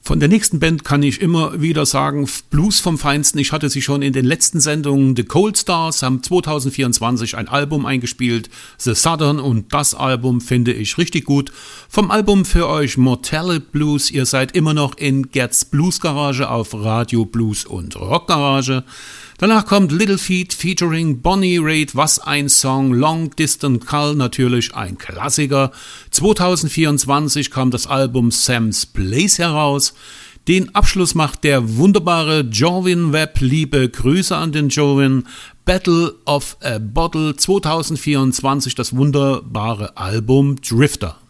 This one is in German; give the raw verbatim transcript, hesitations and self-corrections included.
Von der nächsten Band kann ich immer wieder sagen, Blues vom Feinsten. Ich hatte sie schon in den letzten Sendungen. The Cold Stars haben zwanzig vierundzwanzig ein Album eingespielt, The Southern, und das Album finde ich richtig gut. Vom Album für euch Mortality Blues. Ihr seid immer noch in Gerds Blues Garage auf Radio Blues und Rock Garage. Danach kommt Little Feat featuring Bonnie Raitt, was ein Song, Long Distant Call, natürlich ein Klassiker. zwanzig vierundzwanzig kam das Album Sam's Place heraus. Den Abschluss macht der wunderbare Jovin Webb, liebe Grüße an den Jovin. Battle of a Bottle zwanzig vierundzwanzig, das wunderbare Album Drifter.